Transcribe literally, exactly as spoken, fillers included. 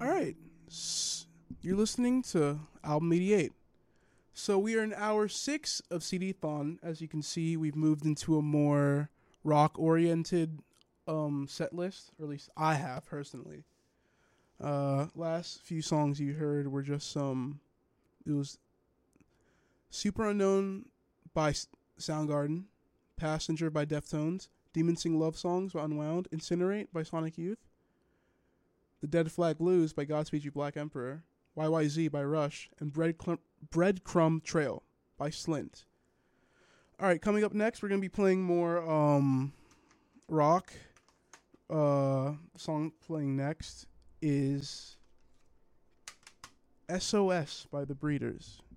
All right. S- You're listening to Album eighty-eight. So we are in hour six of C D-thon. As you can see, we've moved into a more rock-oriented um, set list, or at least I have personally. Uh, last few songs you heard were just some. It was Super Unknown by S- Soundgarden, Passenger by Deftones, Demon Sing Love Songs by Unwound, Incinerate by Sonic Youth, The Dead Flag Blues by Godspeed You Black Emperor, Y Y Z by Rush, and Breadcrumb, Breadcrumb Trail by Slint. Alright, coming up next, we're going to be playing more um, rock. Uh, the song playing next is S O S by The Breeders.